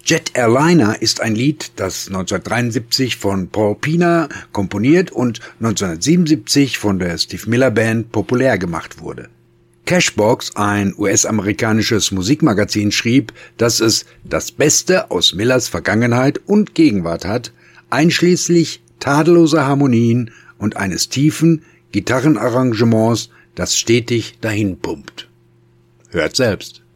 Jet Airliner ist ein Lied, das 1973 von Paul Pina komponiert und 1977 von der Steve Miller Band populär gemacht wurde. Cashbox, ein US-amerikanisches Musikmagazin, schrieb, dass es das Beste aus Millers Vergangenheit und Gegenwart hat, einschließlich tadelloser Harmonien und eines tiefen Gitarrenarrangements, das stetig dahin pumpt. Hört selbst.